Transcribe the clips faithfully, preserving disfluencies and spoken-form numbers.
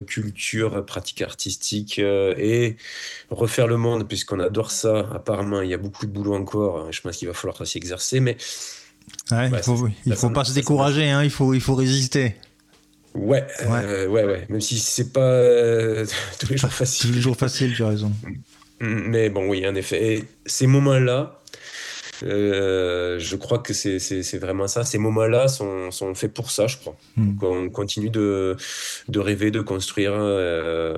culture, pratique artistique euh, et refaire le monde, puisqu'on adore ça. Apparemment, il y a beaucoup de boulot encore. Je pense qu'il va falloir s'y exercer, mais Ouais, il ouais, ça, faut, il ça, faut ça, pas se ça, ça m'a décourager, hein, il faut, il faut résister. Ouais, Ouais, euh, ouais, ouais. Même si c'est pas euh, tous les jours tous les facile. jours facile, tu as raison. Mais bon, oui, en effet. Et ces moments-là, euh, je crois que c'est, c'est, c'est vraiment ça. Ces moments-là sont, sont faits pour ça, je crois. Hmm. Donc, on continue de, de rêver, de construire euh,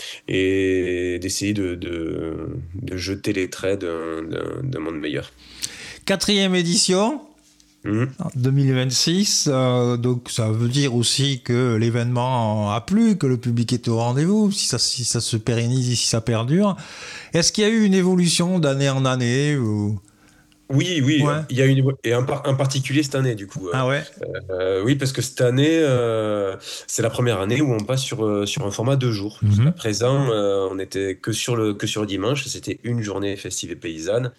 et d'essayer de, de, de jeter les traits d'un, d'un, d'un monde meilleur. Quatrième édition. Mhm. deux mille vingt-six, euh, donc ça veut dire aussi que l'événement a plu, que le public est au rendez-vous, si ça, si ça se pérennise, si ça perdure. Est-ce qu'il y a eu une évolution d'année en année ou... Oui, oui, Ouais. il y a une évo- et en, par- en particulier cette année du coup. euh, Ah ouais. euh, oui, parce que cette année, euh, c'est la première année où on passe sur euh, sur un format deux jours. Jusqu'à Mhm. présent, euh, on était que sur le que sur le dimanche. C'était une journée festive et paysanne.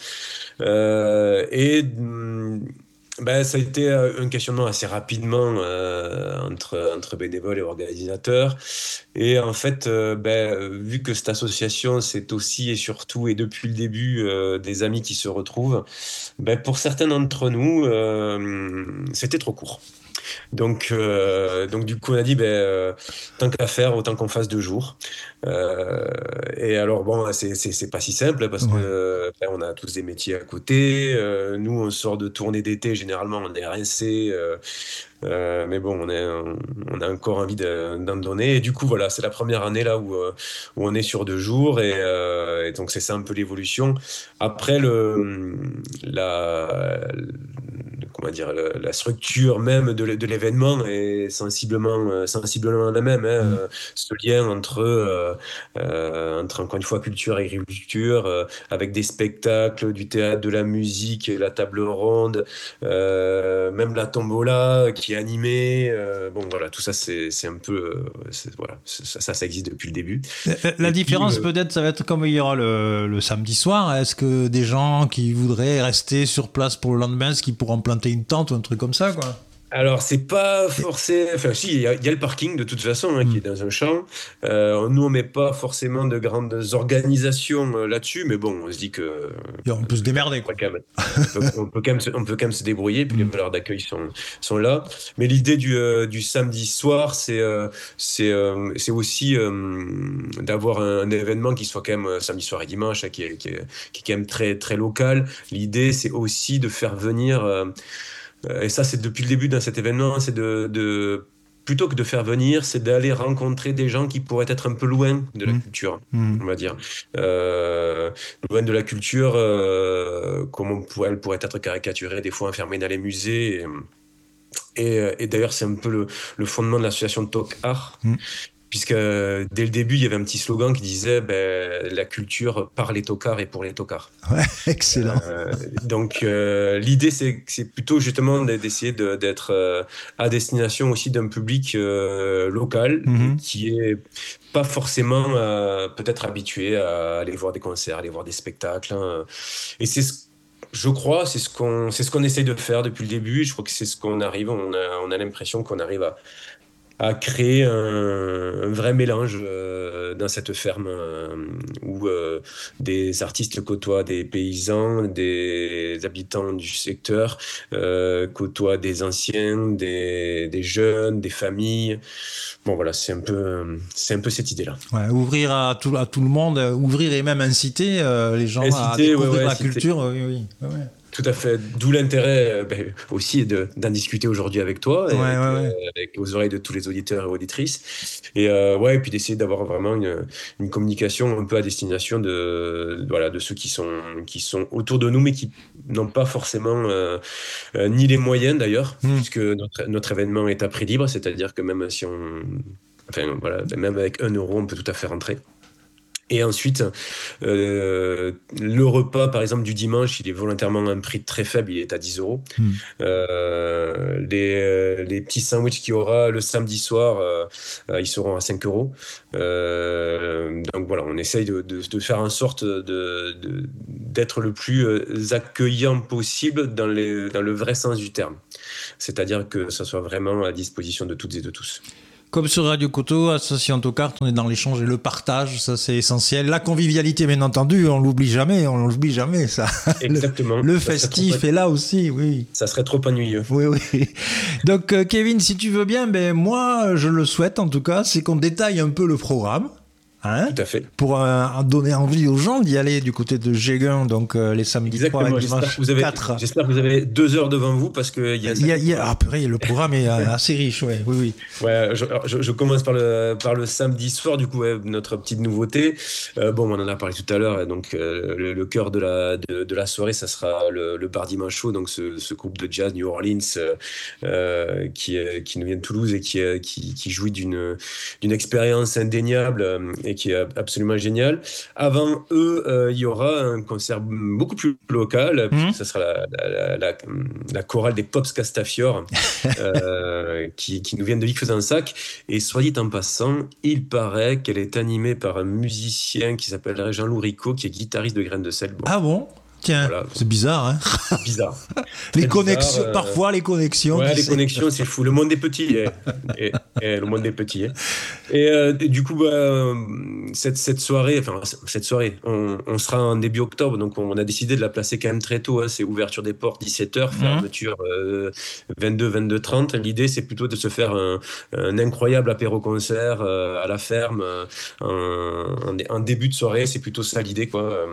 Euh, et hum, ben, ça a été euh, un questionnement assez rapidement euh, entre entre bénévoles et organisateurs. Et en fait, euh, ben, euh, vu que cette association, c'est aussi et surtout et depuis le début euh, des amis qui se retrouvent, ben, pour certains d'entre nous, euh, c'était trop court. Donc, euh, donc du coup, on a dit, ben, euh, tant qu'à faire, autant qu'on fasse deux jours. Euh, et alors, bon, c'est, c'est, c'est pas si simple parce que Ouais. euh, ben, on a tous des métiers à côté. Euh, nous, on sort de tournée d'été, généralement, on est rincé. Euh, euh, mais bon, on, est, on a encore envie de- d'en donner. Et du coup, voilà, c'est la première année là où, euh, où on est sur deux jours. Et, euh, et donc, c'est ça un peu l'évolution. Après, le, la, comment dire, la, la structure même de, l'é- de l'événement est sensiblement, euh, sensiblement la même. Hein. Mhm. Euh, Ce lien entre, euh, euh, entre, encore une fois, culture et agriculture, euh, avec des spectacles, du théâtre, de la musique, la table ronde, euh, même la tombola qui est animée. Euh, bon, voilà, tout ça, c'est, c'est un peu. Euh, c'est- voilà, c'est- ça, ça, ça existe depuis le début. La, la Et puis, différence euh, peut-être, ça va être comme il y aura le, le samedi soir. Est-ce que des gens qui voudraient rester sur place pour le lendemain, est-ce qu'ils pourront planter une tente ou un truc comme ça, quoi? Alors, c'est pas forcément. Enfin, si, il y, a il y a le parking de toute façon hein, qui est Mhm. dans un champ. Euh, nous, on met pas forcément de grandes organisations euh, là-dessus, mais bon, on se dit que euh, Et on peut se démerder, on peut quoi. quand même, on peut, on peut quand même se, on peut quand même se débrouiller. Puis les Mhm. valeurs d'accueil sont, sont là. Mais l'idée du, euh, du samedi soir, c'est euh, c'est euh, c'est aussi euh, d'avoir un, un événement qui soit quand même euh, samedi soir et dimanche, hein, qui est, qui est, qui est quand même très très local. L'idée, c'est aussi de faire venir. Euh, euh, et ça, c'est depuis le début dans cet événement, c'est de, de plutôt que de faire venir, c'est d'aller rencontrer des gens qui pourraient être un peu loin de la Mhm. culture, Mhm. on va dire. Euh, Loin de la culture, euh, comme on pourrait, elle pourrait être caricaturée, des fois enfermée dans les musées. Et, et, et d'ailleurs, c'est un peu le, le fondement de l'association de Talk Art. Mhm. Puisque euh, dès le début, il y avait un petit slogan qui disait ben, la culture par les tocards et pour les tocards. Ouais, excellent. Euh, donc euh, l'idée c'est c'est plutôt justement d'essayer de- d'être euh, à destination aussi d'un public euh, local et Mhm. qui est pas forcément euh, peut-être habitué à aller voir des concerts, aller voir des spectacles. Hein. Et c'est ce je crois, c'est ce qu'on c'est ce qu'on essaye de faire depuis le début. Je crois que c'est ce qu'on arrive. On a on a l'impression qu'on arrive à à créer un, un vrai mélange euh, dans cette ferme euh, où euh, des artistes côtoient des paysans, des habitants du secteur, euh, côtoient des anciens, des, des jeunes, des familles. Bon voilà, c'est un peu, c'est un peu cette idée-là. Ouais, ouvrir à tout, à tout le monde, euh, ouvrir et même inciter euh, les gens à Inciter, ouais, découvrir ouais, la inciter. culture. Oui, oui. Ouais, ouais. Tout à fait. D'où l'intérêt euh, ben, aussi de, d'en discuter aujourd'hui avec toi Ouais, et avec, ouais, euh, ouais. avec aux oreilles de tous les auditeurs et auditrices. Et euh, ouais, et puis d'essayer d'avoir vraiment une, une communication un peu à destination de, voilà, de ceux qui sont, qui sont autour de nous, mais qui n'ont pas forcément euh, euh, ni les moyens d'ailleurs, Hmm. puisque notre, notre événement est à prix libre, c'est-à-dire que même si on, enfin voilà, même avec un euro, on peut tout à fait rentrer. Et ensuite, euh, le repas, par exemple, du dimanche, il est volontairement à un prix très faible, il est à dix euros. Hmm. Euh, les, euh, les petits sandwichs qu'il y aura le samedi soir, euh, euh, ils seront à cinq euros. Euh, donc voilà, on essaye de, de, de faire en sorte de, de, d'être le plus euh, accueillant possible dans, les, dans le vrai sens du terme. C'est-à-dire que ça soit vraiment à disposition de toutes et de tous. Comme sur Radio Coteau, association Autocart, on est dans l'échange et le partage, ça c'est essentiel. La convivialité, bien entendu, on l'oublie jamais, on l'oublie jamais, ça. Exactement. Le, le festif trop... est là aussi, oui. Ça serait trop ennuyeux. Oui, oui. Donc, euh, Kevin, si tu veux bien, ben, moi, je le souhaite en tout cas, c'est qu'on détaille un peu le programme. Hein, tout à fait. Pour euh, donner envie aux gens d'y aller du côté de Géguin, donc euh, les samedis Exactement. trois et dimanche vous avez, quatre. J'espère que vous avez deux heures devant vous parce que il y a. Il y a, il y a ah, purée, le programme est assez riche, ouais, oui, oui. Ouais, je, je, je commence par le par le samedi soir, du coup, ouais, notre petite nouveauté. Euh, bon, on en a parlé tout à l'heure, et donc euh, le, le cœur de la de, de la soirée, ça sera le, le Bar Dimanche Show, donc ce, ce groupe de jazz New Orleans euh, qui qui nous vient de Toulouse et qui qui, qui jouit d'une d'une expérience indéniable et qui est absolument génial. Avant eux, euh, il y aura un concert beaucoup plus local, mmh. puisque ça sera la, la, la, la chorale des Pops Castafiore, euh, qui, qui nous viennent de Vic-Fezensac. Et soit dit en passant, il paraît qu'elle est animée par un musicien qui s'appelle Jean-Loup Rico, qui est guitariste de Graines de Sel. Bon. Ah bon? Tiens, voilà. C'est bizarre, hein. C'est bizarre. les connexions, bizarre, euh... parfois les connexions. Ouais, les sais. connexions, c'est fou. Le monde est petit. Et, et, et le monde est petit. Hein. Et, euh, et du coup, bah, cette, cette soirée, enfin, cette soirée, on, on sera en début octobre, donc on a décidé de la placer quand même très tôt. Hein. C'est ouverture des portes, dix-sept heures, fermeture euh, vingt-deux, vingt-deux trente. L'idée, c'est plutôt de se faire un, un incroyable apéro-concert euh, à la ferme, en, en, en début de soirée. C'est plutôt ça l'idée, quoi.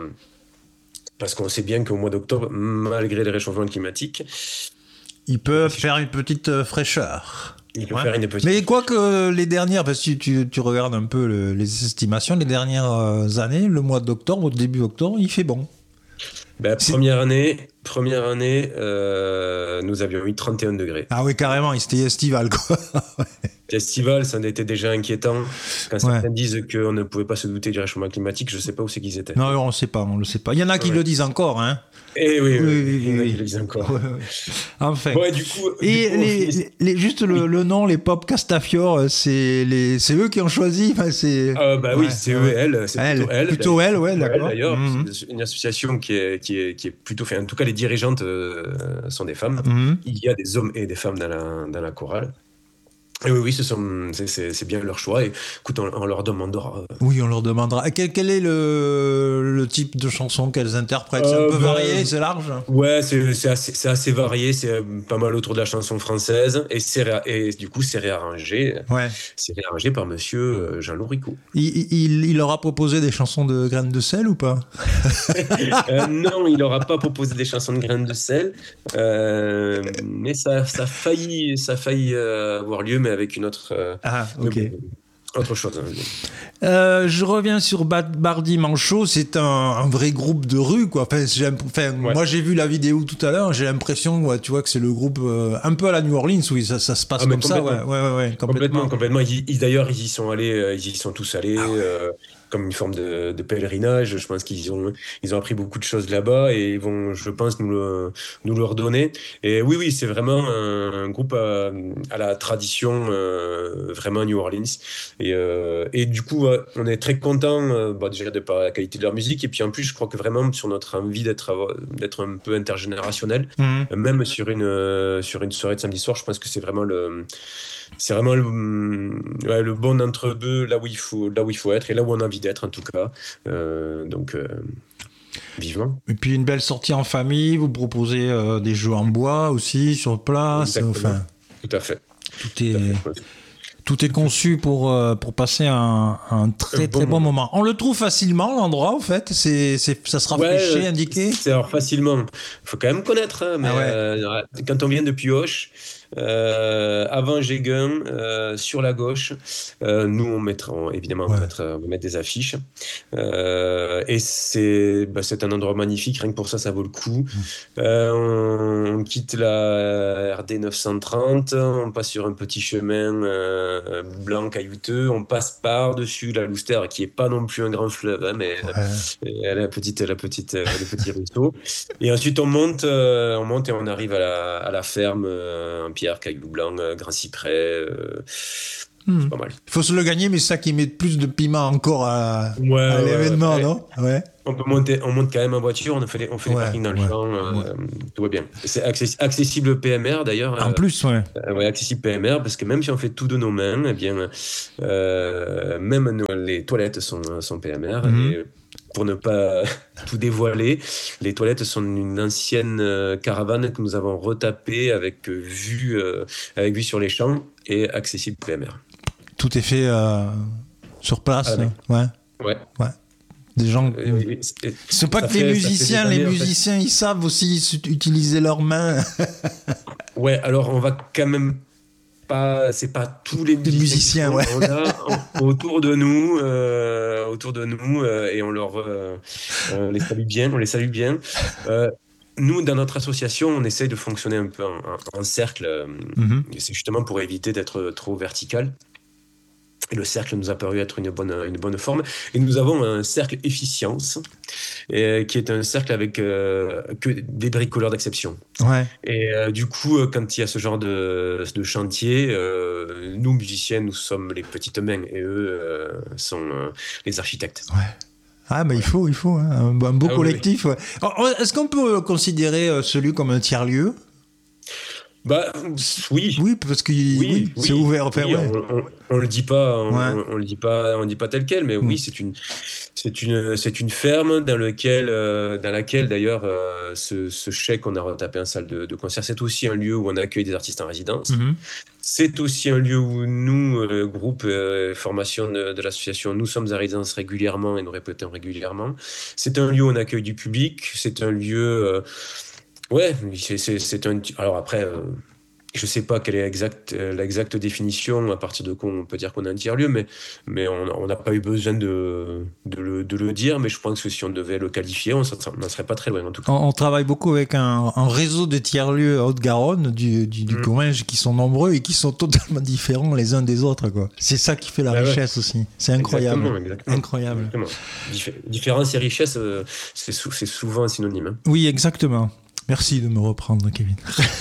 Parce qu'on sait bien qu'au mois d'octobre, malgré les réchauffements climatiques, ils peuvent faire une petite fraîcheur. Ils peuvent ouais. faire une petite... Mais quoi que les dernières, parce que tu, tu regardes un peu le, les estimations, les dernières années, le mois d'octobre, au début octobre, il fait bon. Ben, première année, première année euh, nous avions eu trente et un degrés. Ah oui, carrément, c'était estival, quoi. Festival, ça était déjà inquiétant. Quand certains ouais. disent qu'on ne pouvait pas se douter du réchauffement climatique, je ne sais pas où c'est qu'ils étaient. Non, on ne sait pas, on le sait pas. Il y en a qui ouais. le disent encore, hein. Eh oui, oui, oui, oui, il y en a qui le disent encore. Ouais, ouais. Enfin. Ouais, du coup, et du coup, les, finit... les, juste le, oui. le nom, les Pop Castafiore, c'est, les, c'est eux qui ont choisi. Enfin, c'est... Euh, bah oui, ouais, c'est eux et elles. C'est elle, plutôt elles. Plutôt elles, ouais, d'accord. Elle, d'ailleurs, mmh. c'est une association qui est, qui est, qui est plutôt. Enfin, en tout cas, les dirigeantes euh, sont des femmes. Mmh. Il y a des hommes et des femmes dans la, dans la chorale. Et oui, oui, ce sont, c'est, c'est, c'est bien leur choix. Et écoute, on, on leur demandera. Oui, on leur demandera. Quel, quel est le, le type de chanson qu'elles interprètent? C'est euh, un peu bah, varié, c'est large? Ouais, c'est, c'est, assez, c'est assez varié. C'est pas mal autour de la chanson française. Et, c'est, et du coup, c'est réarrangé. Ouais. C'est réarrangé par monsieur Jean-Loup Rico. Il, il, il leur a proposé des chansons de Graines de Sel ou pas? euh, Non, il leur a pas proposé des chansons de Graines de Sel. Euh, mais ça, ça a failli, ça a failli euh, avoir lieu. Mais avec une autre, euh, ah, ok. euh, autre chose. Euh, je reviens sur Bar Dimanche Show, c'est un, un vrai groupe de rue, quoi. Enfin, j'ai, enfin, ouais. Moi, j'ai vu la vidéo tout à l'heure, j'ai l'impression, ouais, tu vois, que c'est le groupe euh, un peu à la New Orleans, oui, ça, ça se passe ah, comme ça, ouais, ouais, ouais, ouais, complètement. Complètement, complètement. Ils, ils, d'ailleurs, ils y sont allés, ils y sont tous allés. Ah, ouais. euh, comme une forme de, de pèlerinage. Je pense qu'ils ont, ils ont appris beaucoup de choses là-bas et ils vont, je pense, nous le, nous le redonner. Et oui, oui, c'est vraiment un, un groupe à, à la tradition euh, vraiment New Orleans. Et, euh, et du coup, on est très content euh, bah, déjà de par la qualité de leur musique. Et puis en plus, je crois que vraiment sur notre envie d'être, d'être un peu intergénérationnel, mmh. même sur une, sur une soirée de samedi soir, je pense que c'est vraiment le... C'est vraiment le, ouais, le bon entre-deux, là où il faut, là où il faut être et là où on a envie d'être en tout cas. Euh, donc, euh, vivement. Et puis une belle sortie en famille, vous proposez euh, des jeux en bois aussi sur place. Enfin, tout à fait. Tout est, tout, fait. tout est conçu pour, euh, pour passer un, un très un bon très bon moment. moment. On le trouve facilement l'endroit en fait, c'est, c'est, ça sera ouais, fléché, indiqué. C'est alors facilement. Il faut quand même connaître, hein, mais ah ouais. euh, quand on vient de Pioche. Euh, avant Géguin, euh, sur la gauche, euh, nous on mettra on, évidemment ouais. on, va mettre, on va mettre des affiches euh, et c'est, bah, c'est un endroit magnifique, rien que pour ça ça vaut le coup. euh, on, on quitte la R D neuf cent trente, on passe sur un petit chemin euh, blanc caillouteux, on passe par-dessus la Louster qui est pas non plus un grand fleuve hein, mais ouais. elle a la petite, la petite, le petit ruisseau et ensuite on monte, euh, on monte et on arrive à la, à la ferme euh, en pierre, caillou blanc, euh, grand cyprès. Euh... Mmh. C'est pas mal. Il faut se le gagner, mais c'est ça qui met plus de piment encore à, Ouais, à ouais, l'événement, ouais. non? Ouais. On peut monter, on monte quand même en voiture, on fait, les, on fait Ouais, les parkings dans ouais, le champ, euh, ouais. tout va bien. C'est accessi- accessible P M R d'ailleurs. En euh, plus, ouais. euh, ouais, accessible P M R, parce que même si on fait tout de nos mains, eh bien, euh, même nos- les toilettes sont, sont P M R. Mhm. Et pour ne pas tout dévoiler, les toilettes sont une ancienne euh, caravane que nous avons retapée avec, euh, vue, euh, avec vue sur les champs et accessible P M R. Tout est fait euh, sur place. Ah, ouais. Ouais. Ouais. Ouais. Des gens. Euh, oui, oui, c'est- C'est pas ça que fait- les ça fait musiciens, des les années, en fait. musiciens, ils savent aussi s- utiliser leurs mains. Ouais, alors on va quand même pas, c'est pas tous les Des musiciens, musiciens, qui font. On a en- autour de nous, euh, autour de nous, euh, et on leur, euh, on les salue bien, on les salue bien. Euh, nous, dans notre association, on essaye de fonctionner un peu en, en- en cercle. euh, Mhm. et c'est justement pour éviter d'être trop vertical. Et le cercle nous a paru être une bonne, une bonne forme. Et nous avons un cercle efficience, et, qui est un cercle avec euh, que des bricoleurs d'exception. Ouais. Et euh, du coup, euh, quand il y a ce genre de, de chantier, euh, nous, musiciens, nous sommes les petites mains, et eux euh, sont euh, les architectes. Ouais. Ah, mais il faut, il faut, hein, un, un beau Ah oui, collectif. Ouais. Alors, est-ce qu'on peut considérer euh, celui comme un tiers-lieu? Bah, oui. Oui, parce que oui, Oui, c'est oui, ouvert. Enfin, oui, ouais. on, on, on le dit pas, on, Ouais. on, on le dit pas, on le dit pas tel quel, mais Mm. oui, c'est une, c'est une, c'est une ferme dans lequel, euh, dans laquelle d'ailleurs, euh, ce, ce chèque qu'on a retapé en salle de, de concert, c'est aussi un lieu où on accueille des artistes en résidence. Mhm. C'est aussi un lieu où nous, le groupe euh, formation de, de l'association, nous sommes en résidence régulièrement et nous répétons régulièrement. C'est un lieu où on accueille du public. C'est un lieu, euh, ouais, c'est, c'est, c'est un. Alors après. Euh, Je ne sais pas quelle est exact, euh, l'exacte définition, à partir de quoi on peut dire qu'on a un tiers-lieu, mais, mais on n'a pas eu besoin de, de, le, de le dire. Mais je pense que si on devait le qualifier, on n'en serait pas très loin en tout cas. On, on travaille beaucoup avec un, un réseau de tiers-lieux à Haute-Garonne, du, du, du Mm. Comminges, qui sont nombreux et qui sont totalement différents les uns des autres, quoi. C'est ça qui fait la Ah ouais. richesse aussi. C'est incroyable. Exactement, exactement. Incroyable. Exactement. Dif- différence et richesse, euh, c'est, sou- c'est souvent un synonyme. Hein. Oui, exactement. Merci de me reprendre, Kevin.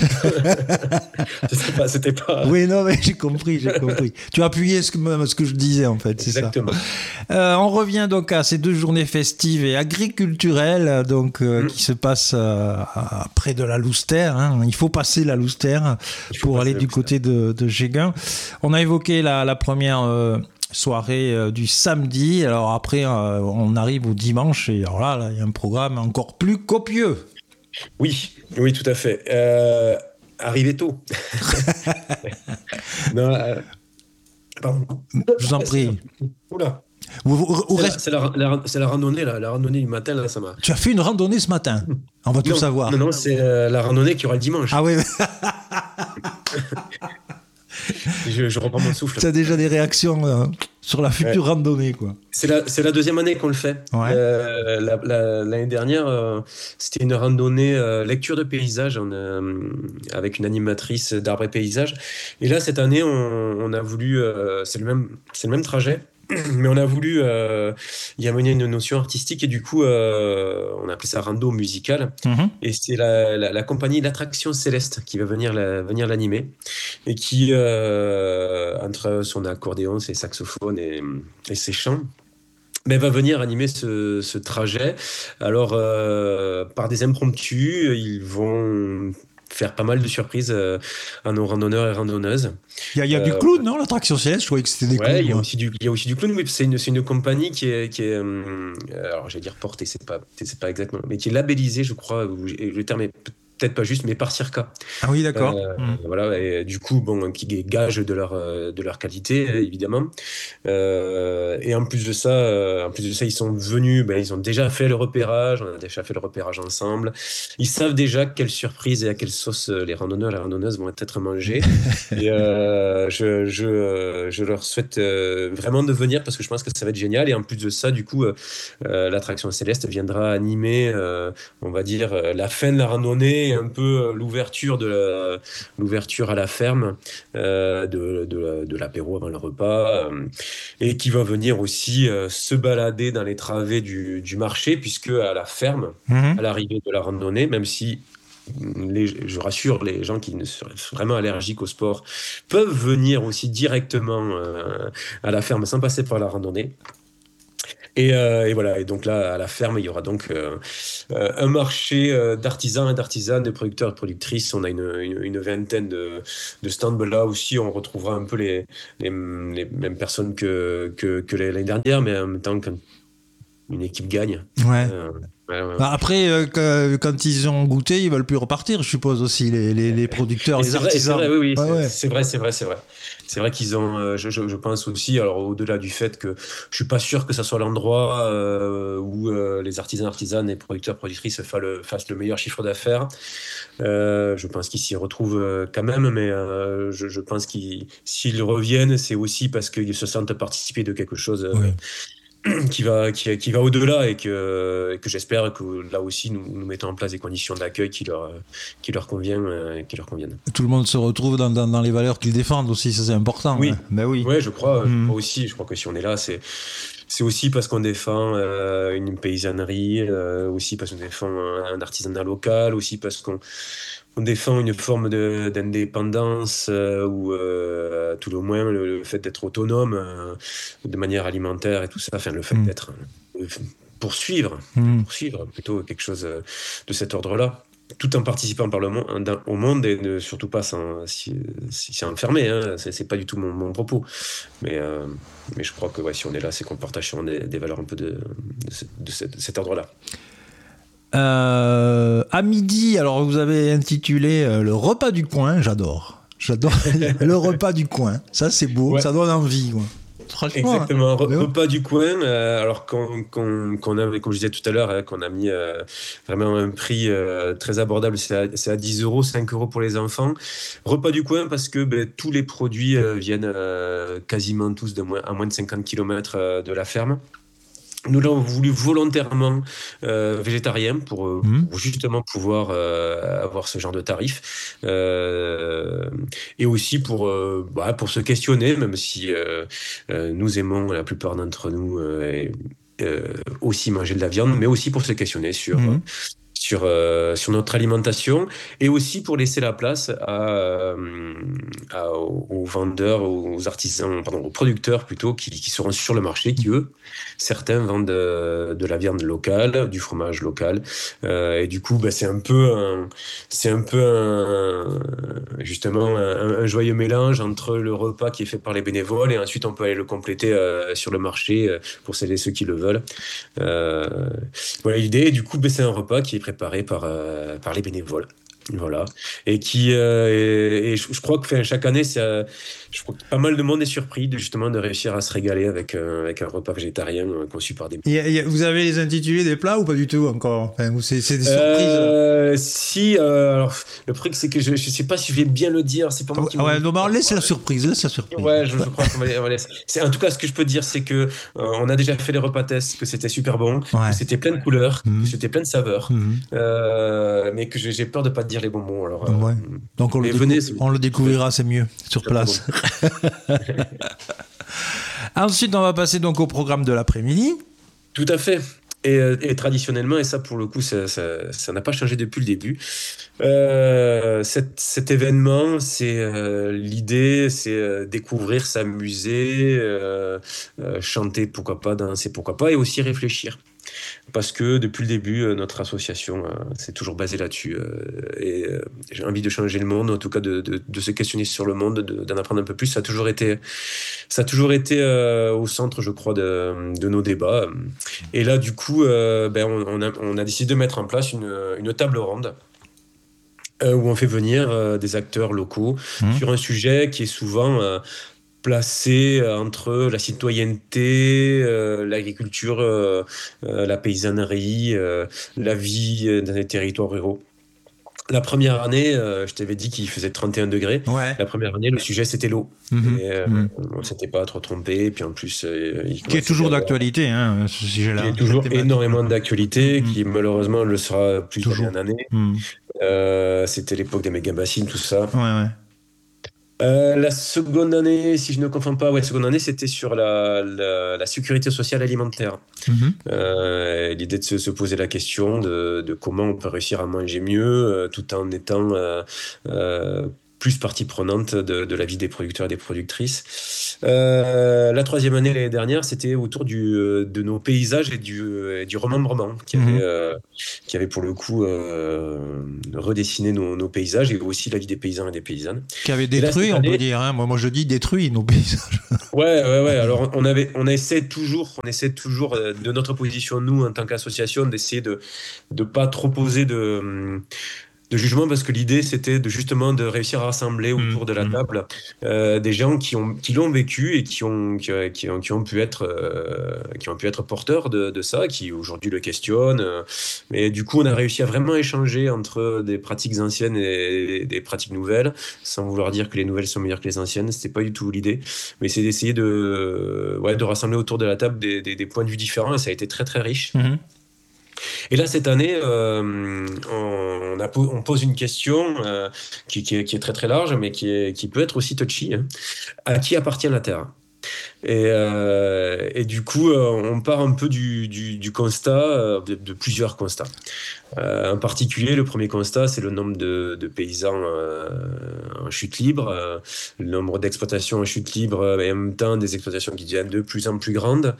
C'était pas. C'était pas... Oui, non, mais j'ai compris, j'ai compris. Tu as appuyé ce que, ce que je disais, en fait, c'est Exactement. ça. Euh, on revient donc à ces deux journées festives et agriculturelles, donc, euh, Mm. qui se passent euh, à- près de la Loustère. Hein. Il faut passer la Loustère Il faut pour passer aller la du Loustère. côté de, de Géguin. On a évoqué la, la première euh, soirée euh, du samedi. Alors après, euh, on arrive au dimanche et alors là, là, il y a un programme encore plus copieux. Oui, oui, tout à fait. Euh, arrivez tôt. non, euh, pardon. Je vous en prie. Oula. Vous- vous- vous C'est, restez- la, c'est, la, la- c'est la randonnée, là, la randonnée du matin, là, ça m'a. Tu as fait une randonnée ce matin. On va tout non, savoir. Non, non, c'est euh, la randonnée qu'il y aura le dimanche. Ah oui, Je, je reprends mon souffle. tu as déjà des réactions euh, sur la future Ouais. randonnée, quoi. C'est la, c'est la deuxième année qu'on le fait. Ouais. Euh, la- la- l'année dernière, euh, c'était une randonnée euh, lecture de paysages on, euh, avec une animatrice d'arbres et paysages. Et là, cette année, on, on a voulu, euh, c'est le même, c'est le même trajet, mais on a voulu euh, y amener une notion artistique et du coup, euh, on a appelé ça rando musical. Mhm. Et c'est la, la, la compagnie L'Attraction Céleste qui va venir, la, venir l'animer et qui, euh, entre son accordéon, ses saxophones et, et ses chants, mais va venir animer ce, ce trajet. Alors, euh, par des impromptus, ils vont faire pas mal de surprises euh, à nos randonneurs et randonneuses. Il y a, il y a du Euh, clown, non? L'attraction céleste, je croyais que c'était des Ouais, clowns. il y a moi. aussi du, il y a aussi du clown. Oui, c'est une, c'est une compagnie qui est, qui est, euh, alors j'allais dire portée, c'est pas, c'est pas exactement, mais qui est labellisée, je crois. Ou- et le terme est peut-être pas juste, mais par Circa. Ah oui, d'accord. Euh, Mhm. Voilà, et du coup, bon, qui gage de leur, euh, de leur qualité, évidemment. Euh, et en plus de ça, euh, en plus de ça, ils sont venus, ben, ils ont déjà fait le repérage, on a déjà fait le repérage ensemble. Ils savent déjà quelle surprise et à quelle sauce euh, les randonneurs et les randonneuses vont être mangés. Et euh, je, je, euh, je leur souhaite euh, vraiment de venir parce que je pense que ça va être génial. Et en plus de ça, du coup, euh, euh, l'attraction Céleste viendra animer, euh, on va dire, euh, la fin de la randonnée, un peu euh, l'ouverture de la, l'ouverture à la ferme, euh, de, de, de l'apéro avant le repas, euh, et qui va venir aussi euh, se balader dans les travées du, du marché, puisque à la ferme, Mhm. à l'arrivée de la randonnée, même si les, je rassure les gens qui ne seraient vraiment allergiques au sport peuvent venir aussi directement euh, à la ferme sans passer par la randonnée. Et, euh, et voilà, et donc là, à la ferme, il y aura donc euh, euh, un marché euh, d'artisans et d'artisanes, de producteurs et productrices. On a une, une, une vingtaine de, de stands. Là aussi, on retrouvera un peu les, les, les mêmes personnes que, que, que l'année dernière, mais en même temps, quand une équipe gagne. Ouais. Euh, ouais, ouais. Bah après, euh, que, quand ils ont goûté, ils veulent plus repartir, je suppose aussi, les, les, les producteurs, Et les c'est vrai, artisans. c'est vrai, oui, oui, Ouais, c'est, ouais. c'est vrai, c'est vrai, c'est vrai. C'est vrai qu'ils ont, euh, je, je, je pense aussi, alors au-delà du fait que je suis pas sûr que ça soit l'endroit euh, où euh, les artisans, artisanes et producteurs, productrices fassent le, fassent le meilleur chiffre d'affaires. Euh, je pense qu'ils s'y retrouvent euh, quand même, mais euh, je, je pense qu'ils, s'ils reviennent, c'est aussi parce qu'ils se sentent participer de quelque chose. Euh, Oui. qui va, qui, qui va au-delà et que, et que j'espère que là aussi nous, nous mettons en place des conditions d'accueil qui leur, qui leur, conviennent, euh, qui leur conviennent. Tout le monde se retrouve dans, dans, dans les valeurs qu'ils défendent aussi, ça c'est important. Oui, hein. Ben oui. ouais, je crois, je Mmh. crois aussi. Je crois que si on est là, c'est, c'est aussi parce qu'on défend euh, une paysannerie, euh, aussi parce qu'on défend un, un artisanat local, aussi parce qu'on on défend une forme de, d'indépendance euh, ou euh, tout le moins le, le fait d'être autonome euh, de manière alimentaire et tout ça, enfin le fait Mmh. d'être euh, poursuivre, Mmh. poursuivre plutôt quelque chose euh, de cet ordre-là, tout en participant par le monde, au monde et ne surtout pas s'en, s'y, s'y enfermer. Hein. C'est, c'est pas du tout mon, mon propos, mais euh, mais je crois que ouais, si on est là, c'est qu'on partage des, des valeurs un peu de, de, ce, de, cet, de cet ordre-là. Euh, à midi, alors vous avez intitulé euh, le repas du coin, j'adore. J'adore le repas du coin. Ça, c'est beau, ouais. Ça donne envie. Quoi. Franchement, exactement, Re- hein. repas du coin. Euh, alors qu'on, qu'on, qu'on a, comme je disais tout à l'heure, hein, qu'on a mis euh, vraiment un prix euh, très abordable, c'est à, c'est à dix euros, cinq euros pour les enfants. Repas du coin parce que ben, tous les produits euh, viennent euh, quasiment tous de moins, à moins de cinquante kilomètres euh, de la ferme. Nous l'avons voulu volontairement euh, végétarien pour, euh, mmh. pour justement pouvoir euh, avoir ce genre de tarif euh, et aussi pour, euh, bah, pour se questionner, même si euh, euh, nous aimons la plupart d'entre nous euh, et, euh, aussi manger de la viande, mais aussi pour se questionner sur... Mmh. Sur, euh, sur notre alimentation et aussi pour laisser la place à, euh, à, aux vendeurs, aux artisans, pardon, aux producteurs plutôt qui, qui seront sur le marché, qui eux, certains vendent de, de la viande locale, du fromage local euh, et du coup bah, c'est un peu un, c'est un peu un, justement un, un joyeux mélange entre le repas qui est fait par les bénévoles et ensuite on peut aller le compléter euh, sur le marché euh, pour celles et ceux qui le veulent. Euh, voilà l'idée et du coup bah, c'est un repas qui est préparé par, euh, par les bénévoles. Voilà. Et qui, euh, et, et je, je crois que enfin, chaque année, c'est, euh, je crois que pas mal de monde est surpris de, justement de réussir à se régaler avec, euh, avec un repas végétarien euh, conçu par des. Et, et vous avez les intitulés des plats ou pas du tout encore enfin, c'est, c'est des surprises euh, Si, euh, alors le truc c'est que je, je sais pas si je vais bien le dire. C'est pas moi ah, qui. Ah ouais, non, bah, laisse la surprise, laisse la surprise. Ouais, je, je crois qu'on va, on va laisser. C'est, en tout cas, ce que je peux dire, c'est que euh, on a déjà fait les repas tests, que c'était super bon, ouais. que c'était plein de couleurs, mmh. que c'était plein de saveurs, mmh. euh, mais que j'ai, j'ai peur de pas te dire les bons mots. Alors. Ouais. Donc on le, décou- venez, on le découvrira, c'est mieux, sur place. Ensuite, on va passer donc au programme de l'après-midi. Tout à fait. Et, et traditionnellement, et ça pour le coup, ça, ça, ça n'a pas changé depuis le début, euh, cet, cet événement, c'est euh, l'idée, c'est euh, découvrir, s'amuser, euh, euh, chanter, pourquoi pas, danser, pourquoi pas, et aussi réfléchir. Parce que depuis le début, euh, notre association euh, s'est toujours basée là-dessus. Euh, et euh, j'ai envie de changer le monde, en tout cas de, de, de se questionner sur le monde, de, d'en apprendre un peu plus. Ça a toujours été, ça a toujours été euh, au centre, je crois, de, de nos débats. Et là, du coup, euh, ben, on, on, a, on a décidé de mettre en place une, une table ronde euh, où on fait venir euh, des acteurs locaux mmh. sur un sujet qui est souvent... Euh, placé entre la citoyenneté, euh, l'agriculture, euh, euh, la paysannerie, euh, la vie dans les territoires ruraux. La première année, euh, je t'avais dit qu'il faisait trente et un degrés. Ouais. La première année, le sujet, c'était l'eau. Mmh. Et, euh, mmh. on ne s'était pas trop trompé. Et puis en plus... Euh, il qui est toujours d'actualité, hein, ce sujet-là. Qui est toujours énormément d'actualité, mmh. qui malheureusement le sera plus toujours d'année en année. Mmh. Euh, c'était l'époque des méga-bassines, tout ça. Ouais, ouais. Euh, la seconde année, si je ne confonds pas, ouais, seconde année, c'était sur la, la, la sécurité sociale alimentaire. Mm-hmm. Euh, l'idée de se, se poser la question de, de comment on peut réussir à manger mieux euh, tout en étant euh, euh, plus partie prenante de, de la vie des producteurs et des productrices. Euh, la troisième année, l'année dernière, c'était autour du, de nos paysages et du, et du remembrement qui Mm-hmm. avait, euh, qui avait pour le coup euh, redessiné nos, nos paysages et aussi la vie des paysans et des paysannes. Qui avait détruit, on peut dire. Hein. Moi, moi, je dis détruit nos paysages. Ouais, ouais, ouais. Alors, on avait, on essaie toujours, on essaie toujours euh, de notre position, nous, en tant qu'association, d'essayer de ne pas trop poser de, de jugement, parce que l'idée, c'était de justement de réussir à rassembler autour de la mmh. table euh, des gens qui ont, qui l'ont vécu et qui ont, qui, qui ont, qui ont pu être, euh, qui ont pu être porteurs de, de ça, qui aujourd'hui le questionnent. Euh, mais du coup, on a réussi à vraiment échanger entre des pratiques anciennes et des pratiques nouvelles, sans vouloir dire que les nouvelles sont meilleures que les anciennes. C'était pas du tout l'idée, mais c'est d'essayer de, ouais, de rassembler autour de la table des, des, des points de vue différents, et ça a été très très riche. Mmh. Et là, cette année, euh, on, a, on pose une question euh, qui, qui, est, qui est très très large, mais qui, est, qui peut être aussi touchy. Hein. À qui appartient la Terre ? Et, euh, et du coup, on part un peu du, du, du constat, de, de plusieurs constats. Euh, en particulier, le premier constat, c'est le nombre de, de paysans euh, en chute libre, euh, le nombre d'exploitations en chute libre, et en même temps des exploitations qui deviennent de plus en plus grandes.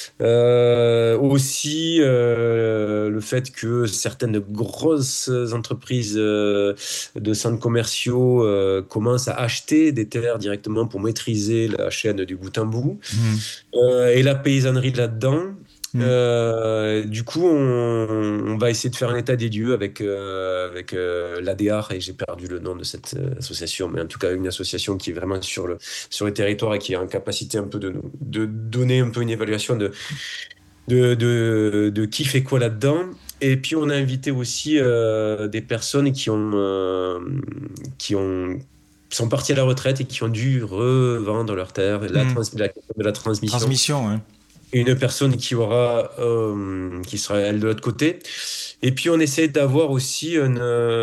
Euh, aussi, euh, le fait que certaines grosses entreprises euh, de centres commerciaux euh, commencent à acheter des terres directement pour maîtriser la chaîne du bout en bout. Mmh. Euh, et la paysannerie là-dedans. Mmh. Euh, du coup, on, on va essayer de faire un état des lieux avec, euh, avec euh, l'A D A R, et j'ai perdu le nom de cette euh, association, mais en tout cas une association qui est vraiment sur le, sur le territoire et qui est en capacité un peu de, de donner un peu une évaluation de, de, de, de qui fait quoi là-dedans. Et puis on a invité aussi euh, des personnes qui ont, euh, qui ont sont partis à la retraite et qui ont dû revendre leur terre, la, trans, la, de la transmission. Transmission, hein. Une personne qui aura, euh, qui sera elle de l'autre côté. Et puis on essaie d'avoir aussi une,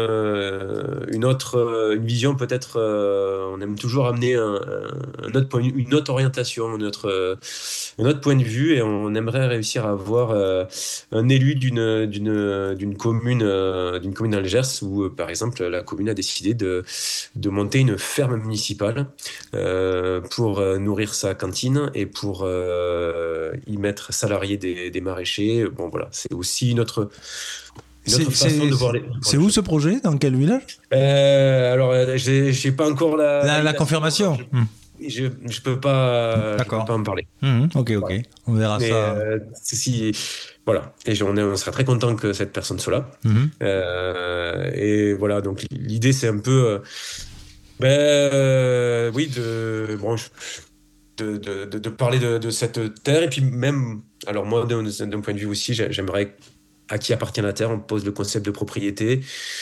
euh, une autre, une vision peut-être. Euh, on aime toujours amener un, un autre point, une autre orientation, une autre, un autre point de vue, et on aimerait réussir à avoir euh, un élu d'une d'une d'une commune, euh, d'une commune dans le Gers où, euh, par exemple, la commune a décidé de de monter une ferme municipale euh, pour euh, nourrir sa cantine et pour euh, y mettre salariés des, des maraîchers. Bon voilà, c'est aussi notre C'est, c'est, c'est où ce projet ? Dans quel village ? euh, Alors, j'ai, j'ai pas encore la, la, la confirmation. Je, je, je peux pas, je peux pas en parler. Mmh, ok, ok. Voilà. On verra Mais, ça. Euh, si, voilà. Et on, est, on sera très content que cette personne soit là. Mmh. Euh, et voilà. Donc l'idée, c'est un peu, euh, ben, euh, oui, de, bon, je, de, de, de, de parler de, de cette terre, et puis même, alors moi, d'un, d'un point de vue aussi, j'aimerais. À qui appartient la terre ? On pose le concept de propriété.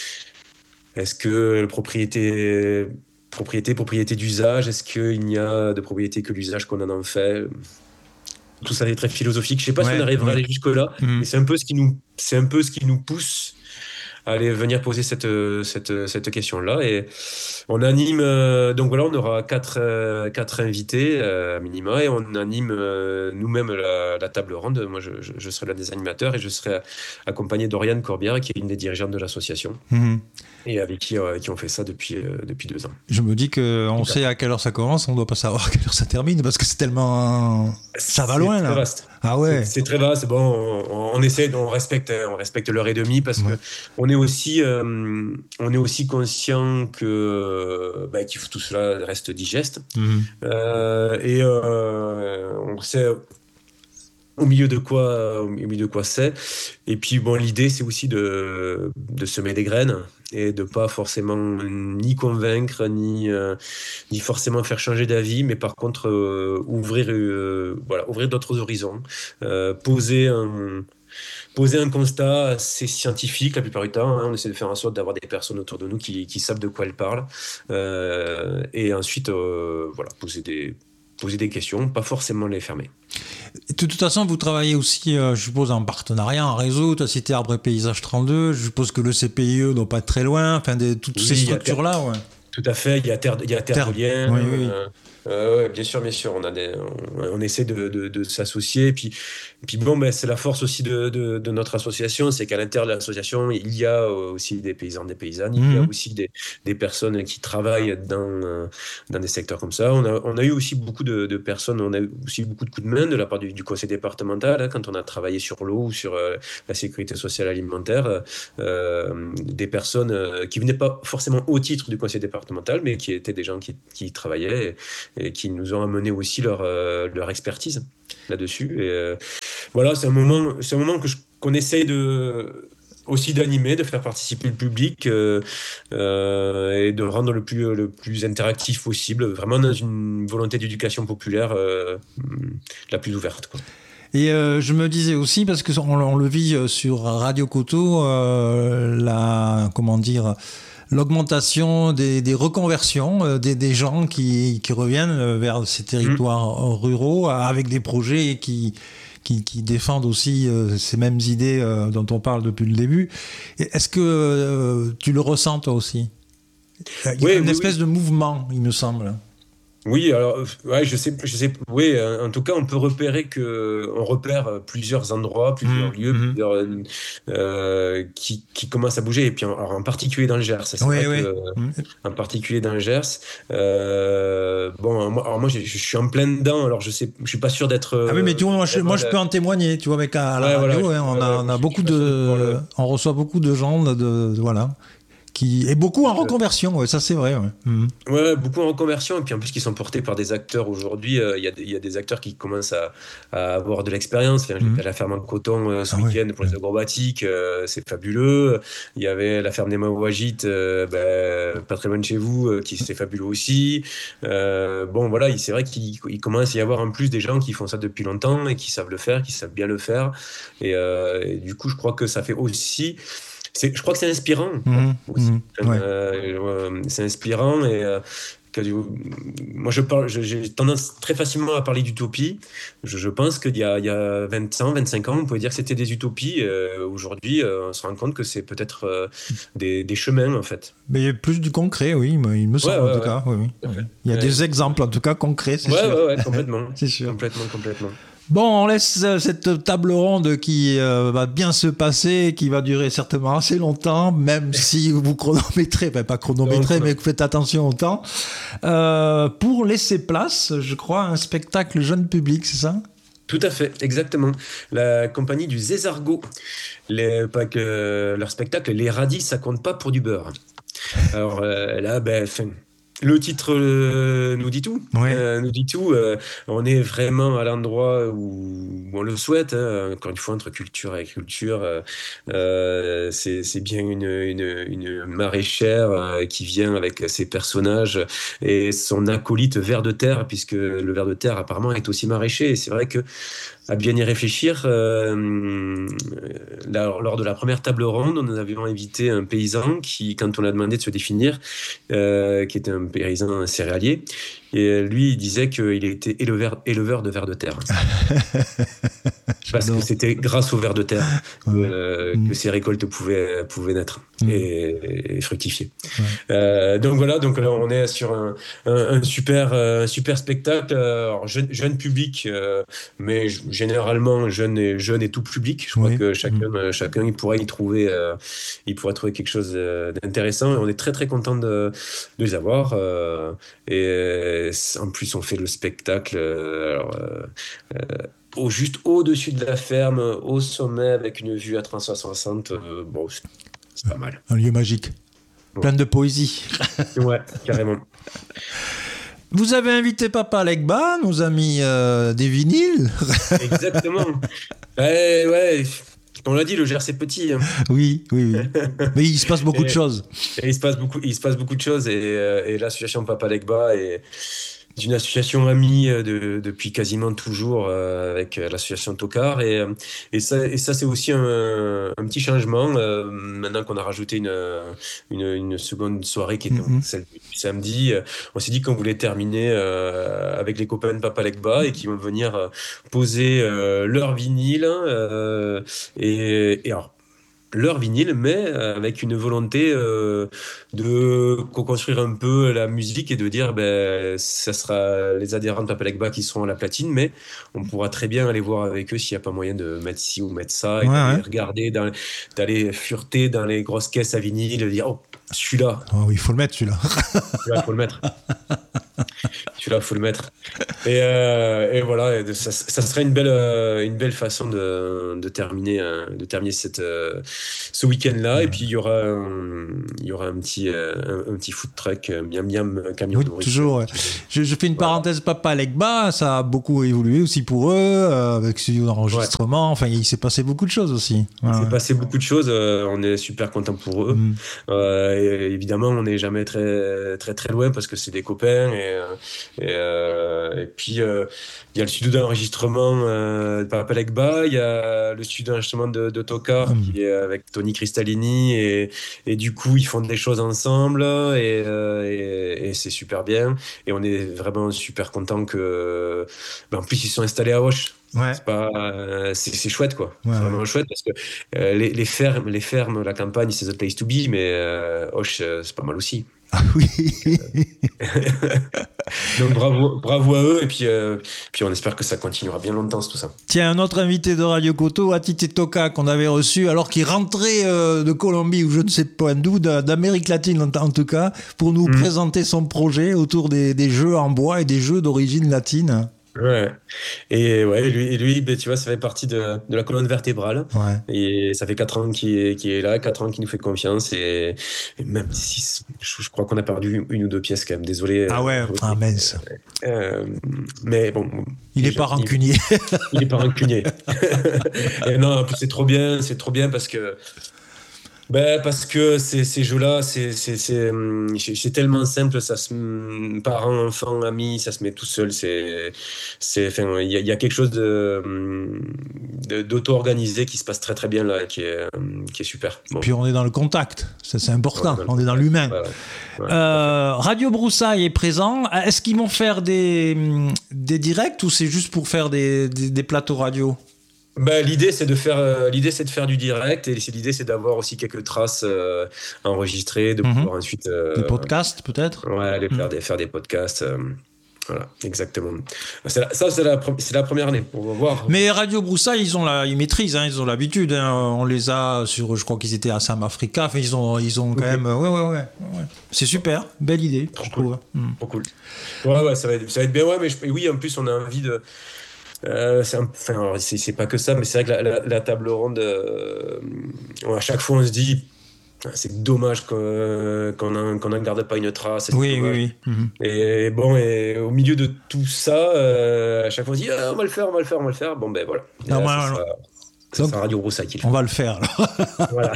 Est-ce que la propriété, propriété, propriété d'usage, est-ce qu'il n'y a de propriété que l'usage qu'on en en fait ? Tout ça est très philosophique. Je ne sais pas ouais, si on arrivera ouais. à aller jusque-là, mmh. mais c'est un peu ce qui nous, c'est un peu ce qui nous pousse à aller venir poser cette, cette, cette question-là. Et on anime, euh, donc voilà, on aura quatre, euh, quatre invités euh, à minima, et on anime euh, nous-mêmes la, la table ronde. Moi, je, je, je serai l'un des animateurs, et je serai accompagné d'Oriane Corbière, qui est une des dirigeantes de l'association, mmh. et avec qui, euh, qui on fait ça depuis, euh, depuis deux ans. Je me dis qu'on sait à quelle heure ça commence, on ne doit pas savoir à quelle heure ça termine, parce que c'est tellement... Ça va c'est loin, très là. Vaste. Ah ouais. C'est, c'est très vaste. Bon, on, on essaie, on respecte, on respecte l'heure et demie, parce ouais. que on est aussi, euh, on est aussi conscient que, bah, qu'il faut tout cela reste digeste. Mmh. Euh, et euh, on sait au milieu de quoi, au milieu de quoi c'est. Et puis bon, l'idée, c'est aussi de, de semer des graines et de pas forcément ni convaincre ni euh, ni forcément faire changer d'avis, mais par contre euh, ouvrir euh, voilà ouvrir d'autres horizons, euh, poser un poser un constat assez scientifique la plupart du temps. Hein. On essaie de faire en sorte d'avoir des personnes autour de nous qui qui savent de quoi elles parlent, euh, et ensuite euh, voilà poser des poser des questions, pas forcément les fermer. De toute façon, vous travaillez aussi, euh, je suppose, en partenariat, en réseau. Tu as cité Arbre et Paysage trente-deux. Je suppose que le C P I E doit pas être très loin. Enfin, des, toutes oui, ces structures-là, ouais. Tout à fait, il y a Terre, il y a Terre, Terre. de Liens. Oui, oui. Euh, euh, ouais, bien sûr, bien sûr, on a des, on, on essaie de, de, de s'associer. Puis, puis bon, ben, c'est la force aussi de, de, de notre association, c'est qu'à l'intérieur de l'association, il y a aussi des paysans, des paysannes, il y a Mhm. aussi des, des personnes qui travaillent dans, euh, dans des secteurs comme ça. On a, on a eu aussi beaucoup de, de personnes, on a eu aussi beaucoup de coups de main de la part du, du conseil départemental, hein, quand on a travaillé sur l'eau ou sur euh, la sécurité sociale alimentaire, euh, des personnes euh, qui venaient pas forcément au titre du conseil départemental, mais qui étaient des gens qui, qui y travaillaient et, et qui nous ont amené aussi leur, euh, leur expertise là-dessus. Et euh, voilà, c'est un moment, c'est un moment que je, qu'on essaye de aussi d'animer, de faire participer le public euh, euh, et de rendre le plus, le plus interactif possible, vraiment dans une volonté d'éducation populaire euh, la plus ouverte, quoi. Et euh, je me disais aussi, parce que on, on le vit sur Radio Coteau, euh, la, comment dire, l'augmentation des, des reconversions, euh, des, des gens qui, qui reviennent vers ces territoires mmh. ruraux avec des projets qui, qui, qui défendent aussi euh, ces mêmes idées euh, dont on parle depuis le début. Est-ce que euh, tu le ressens toi aussi ? Il y a oui, une oui, espèce oui. de mouvement, il me semble. Oui, alors, ouais, je sais, je sais, oui, en tout cas, on peut repérer que, on repère plusieurs endroits, plusieurs Mmh, lieux, mmh. plusieurs, euh, qui, qui commencent à bouger, et puis, en, en particulier dans le Gers. C'est oui, vrai oui. que, Mmh. en particulier dans le Gers, euh, bon, moi, alors moi, je, je suis en plein dedans, alors je sais, je suis pas sûr d'être. Ah oui, mais tu vois, moi, je, moi, je peux en témoigner, tu vois, mais à la ouais, radio, voilà, hein, on a, on a je, beaucoup je de, le... on reçoit beaucoup de gens de, de, de voilà. Qui, et beaucoup en reconversion, ouais, ça c'est vrai. Ouais. Mmh. Ouais, beaucoup en reconversion, et puis en plus qui sont portés par des acteurs aujourd'hui. Il euh, y, y a des acteurs qui commencent à, à avoir de l'expérience. Enfin, mmh. J'étais à la ferme en coton euh, ce ah week-end ouais. pour les agrobatiques, euh, c'est fabuleux. Il y avait la ferme des Mawagites, euh, ben, pas très loin de chez vous, euh, qui c'est fabuleux aussi. Euh, bon, voilà, c'est vrai qu'il il commence à y avoir en plus des gens qui font ça depuis longtemps et qui savent le faire, qui savent bien le faire. Et, euh, et du coup, je crois que ça fait aussi. C'est, je crois que c'est inspirant. Mmh, aussi. mmh, ouais. euh, c'est inspirant et euh, que, moi je parle, je, j'ai tendance très facilement à parler d'utopie. Je, je pense qu'il y a, il y a vingt ans, vingt-cinq ans, on pouvait dire que c'était des utopies. Euh, aujourd'hui, euh, on se rend compte que c'est peut-être euh, des, des chemins en fait. Mais plus du concret, oui, il me semble ouais, ouais, en tout ouais. cas. Oui, oui. Il y a ouais. des exemples en tout cas concrets, c'est ouais, sûr. Ouais, ouais, complètement. C'est sûr. Complètement, complètement. Bon, on laisse cette table ronde qui euh, va bien se passer, qui va durer certainement assez longtemps, même si vous chronométrez, ben pas chronométrez, mais que vous faites attention au temps, euh, pour laisser place, je crois, à un spectacle jeune public, c'est ça ? Tout à fait, exactement. La compagnie du Zézargot, les, pas que, leur spectacle, Les Radis, ça compte pas pour du beurre. Alors euh, là, ben... Fin, le titre euh, nous dit tout. Ouais. Euh, nous dit tout. Euh, on est vraiment à l'endroit où, où on le souhaite. Hein. Encore une fois, entre culture et culture, euh, euh, c'est, c'est bien une, une, une maraîchère euh, qui vient avec ses personnages et son acolyte ver de terre, puisque le ver de terre apparemment est aussi maraîcher. Et c'est vrai que à bien y réfléchir, euh, là, lors de la première table ronde, nous avions invité un paysan qui, quand on l'a demandé de se définir, euh, qui était un paysan céréalier, et lui, il disait qu'il était éleveur, éleveur de vers de terre. Parce que c'était grâce au ver de terre euh, mmh. que ces récoltes pouvaient, pouvaient naître mmh. et, et fructifier. Ouais. Euh, donc voilà, donc là, on est sur un, un, un, super, un super spectacle, alors, jeune, jeune public, euh, mais généralement jeune et, jeune et tout public. Je crois oui. que chacun, mmh. chacun il pourrait y trouver, euh, il pourrait trouver quelque chose d'intéressant. Et on est très très content de, de les avoir. Euh, et en plus, on fait le spectacle. Alors, euh, euh, Au, juste au-dessus de la ferme, au sommet, avec une vue à trois cent soixante. Euh, bon, c'est, c'est pas mal. Un lieu magique. Ouais. Plein de poésie. Ouais, carrément. Vous avez invité Papa Legba, nos amis euh, des vinyles. Exactement. Ouais, ouais. On l'a dit, le Gers c'est petit. Hein. Oui, oui, oui. Mais il se passe beaucoup et, de choses. Et il se passe beaucoup, il se passe beaucoup de choses. Et, euh, et l'association Papa Legba est une association amie de, depuis quasiment toujours euh, avec l'association Tokar. Et, et, ça, et ça, c'est aussi un, un petit changement. Euh, maintenant qu'on a rajouté une, une, une seconde soirée qui est mm-hmm. celle du samedi, on s'est dit qu'on voulait terminer euh, avec les copains de Papa Legba et qui vont venir poser euh, leur vinyle. Euh, et, et alors, leur vinyle, mais avec une volonté euh, de co-construire un peu la musique et de dire, ben, ça sera les adhérents de Papa Legba qui seront à la platine, mais on pourra très bien aller voir avec eux s'il n'y a pas moyen de mettre ci ou mettre ça, et Ouais, d'aller ouais. regarder, dans, d'aller fureter dans les grosses caisses à vinyle, de dire, oh, celui-là, Oh, oui, il faut le mettre celui-là. celui-là, faut le mettre. Celui-là, faut le mettre. Et, euh, et voilà, et ça, ça serait une belle, euh, une belle façon de, de terminer, euh, de terminer cette, euh, ce week-end-là. Ouais. Et puis il y aura, un, il y aura un petit, euh, un, un petit food truck, euh, miam miam, un camion Oui, de nourriture. toujours. Ouais. Je, je fais une Voilà. parenthèse, Papa Legba, ça a beaucoup évolué aussi pour eux, euh, avec studio d'enregistrement. Ouais. Enfin, il s'est passé beaucoup de choses aussi. Il ouais, s'est ouais. passé beaucoup de choses. Euh, on est super content pour eux. Mm. Euh, et évidemment, on n'est jamais très, très, très loin parce que c'est des copains. Et, et, euh, et puis, il euh, y a le studio d'enregistrement euh, de Papa Legba. Il y a le studio d'enregistrement de, de Tokar mm. qui est avec Tony Cristallini. Et, et du coup, ils font des choses ensemble. Et, euh, et, et c'est super bien. Et on est vraiment super content que. Ben, en plus, ils sont installés à Auch. Ouais. C'est pas, euh, c'est, c'est chouette quoi. Ouais, c'est vraiment ouais. chouette parce que euh, les, les fermes, les fermes, la campagne, c'est the place to be, mais euh, Auch, euh, c'est pas mal aussi. Ah oui. Donc bravo, bravo à eux et puis, euh, puis on espère que ça continuera bien longtemps tout ça. Tiens, un autre invité de Radio Koto, Atite Toka, qu'on avait reçu alors qu'il rentrait euh, de Colombie ou je ne sais pas d'où, d'Amérique latine en, en tout cas, pour nous mmh. présenter son projet autour des, des jeux en bois et des jeux d'origine latine. Ouais, et ouais, lui, et lui ben, tu vois, ça fait partie de, de la colonne vertébrale. Ouais. Et ça fait quatre ans qu'il est, qu'il est là, quatre ans qu'il nous fait confiance. Et, et même si je, je crois qu'on a perdu une ou deux pièces quand même, désolé. Ah ouais, euh, ah mince. Euh, mais bon. Il n'est pas rancunier. Il, il est pas rancunier. Et non, en plus, c'est trop bien, c'est trop bien parce que. Ben parce que ces, ces jeux-là, c'est, c'est, c'est, c'est tellement simple, ça se, parents, enfants, amis, ça se met tout seul. C'est, c'est, enfin, il y, y a quelque chose de, de, d'auto-organisé qui se passe très très bien là, qui est, qui est super. Bon. Puis on est dans le contact, ça c'est important. Ouais, on est dans l'humain. Ouais, ouais, euh, Radio Broussailles est présent. Est-ce qu'ils vont faire des, des directs ou c'est juste pour faire des, des, des plateaux radio? Bah, l'idée c'est de faire euh, l'idée c'est de faire du direct et l'idée c'est d'avoir aussi quelques traces euh, enregistrées de mm-hmm. pouvoir ensuite euh, des podcasts peut-être ouais aller mm-hmm. faire des faire des podcasts euh, voilà exactement c'est la, ça c'est la c'est la première année pour voir. Mais Radio Broussailles ils ont la ils maîtrisent hein, ils ont l'habitude hein. On les a sur je crois qu'ils étaient à Sam Africa enfin ils ont ils ont quand okay. même ouais, ouais ouais ouais c'est super belle idée trop je cool. trouve mm. Trop cool ouais ouais ça va être ça va être bien ouais mais je, oui en plus on a envie de Euh, c'est, un, enfin, c'est, c'est pas que ça, mais c'est vrai que la, la, la table ronde, euh, à chaque fois on se dit c'est dommage qu'on, qu'on, a, qu'on ne garde pas une trace. Oui, oui, oui. Mm-hmm. Et bon, et au milieu de tout ça, euh, à chaque fois on se dit ah, on va le faire, on va le faire, on va le faire. Bon ben voilà. Non, là, moi, ça, non. Sera, ça Donc, sera Radio Broussailles qui le on va le faire. Voilà.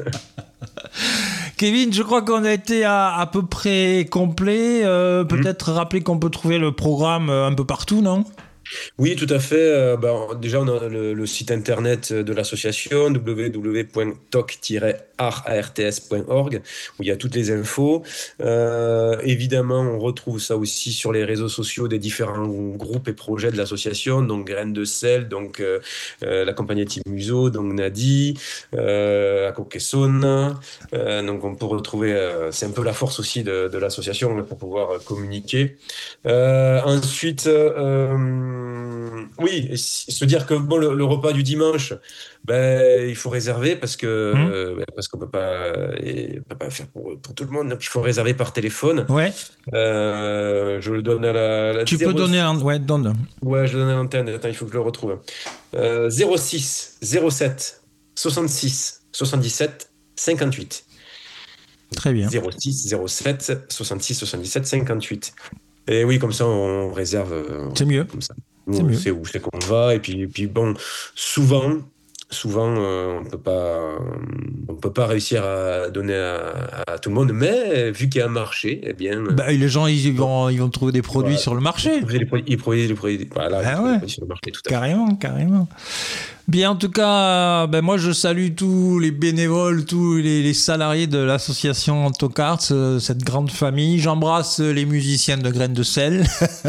Kevin, je crois qu'on a été à, à peu près complet. Euh, peut-être mm-hmm. rappeler qu'on peut trouver le programme un peu partout, non ? Oui, tout à fait. Euh, ben, déjà, on a le, le site internet de l'association w w w point toc tiret arts point org où il y a toutes les infos. Euh, évidemment, on retrouve ça aussi sur les réseaux sociaux des différents groupes et projets de l'association, donc Graines de sel, donc euh, euh, la compagnie Team Muso, donc Nadi, euh, Akokesona. Euh, donc on peut retrouver, euh, c'est un peu la force aussi de, de l'association pour pouvoir communiquer. Euh, ensuite, euh, oui, se dire que bon, le, le repas du dimanche, ben, il faut réserver parce que mmh. euh, parce qu'on peut pas, on peut pas faire pour, pour tout le monde. Donc il faut réserver par téléphone. Ouais. Euh, je le donne à la. la tu zéro... peux donner un, ouais, donne. Ouais, je le donne à l'antenne. Attends, il faut que je le retrouve. Euh, zéro six zéro sept soixante-six soixante-dix-sept cinquante-huit. Très bien. zéro six zéro sept soixante-six soixante-dix-sept cinquante-huit. Et oui, comme ça, on réserve. C'est mieux. Comme ça. C'est on mieux. sait où c'est qu'on va. Et puis, et puis bon, souvent, souvent euh, on peut pas, on peut pas réussir à donner à, à tout le monde. Mais vu qu'il y a un marché, eh bien. Bah, les gens, ils vont, ils vont trouver des produits voilà. sur le marché. Ils produisent des produits, voilà, ah ouais. sur le marché, tout à carrément, fait. carrément. Bien, en tout cas, ben moi je salue tous les bénévoles, tous les, les salariés de l'association Tokarts, cette grande famille. J'embrasse les musiciens de Graines de sel.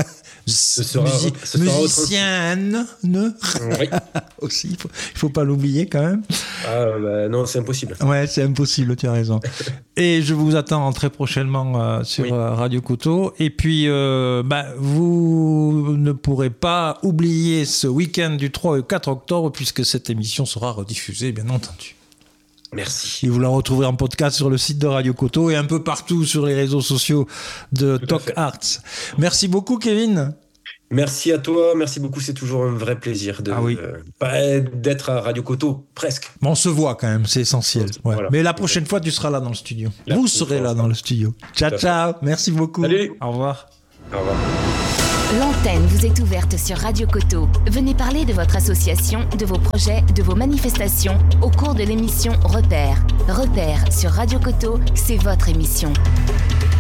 Ce sera, musi- ce sera musicienne ne oui. aussi, il faut, il faut pas l'oublier quand même. Ah bah, non, c'est impossible. Ouais, c'est impossible, tu as raison. Et je vous attends très prochainement euh, sur Oui. euh, Radio Coteau. Et puis, euh, bah, vous ne pourrez pas oublier ce week-end du trois et quatre octobre, puisque cette émission sera rediffusée, bien entendu. Merci. Et vous la retrouverez en podcast sur le site de Radio Coteau et un peu partout sur les réseaux sociaux de Tout à Talk fait. Arts. Merci beaucoup, Kevin. Merci à toi, merci beaucoup, c'est toujours un vrai plaisir de, Ah oui. euh, pas d'être à Radio Coteau, presque. Bon, on se voit quand même, c'est essentiel. Ouais. Voilà. Mais la prochaine fois, tu seras là dans le studio. La Vous prochaine serez fois, là on dans le studio. Ciao, Tout à fait. ciao. Merci beaucoup. Salut. Au revoir. Au revoir. L'antenne vous est ouverte sur Radio Coteau. Venez parler de votre association, de vos projets, de vos manifestations au cours de l'émission Repère. Repère sur Radio Coteau, c'est votre émission.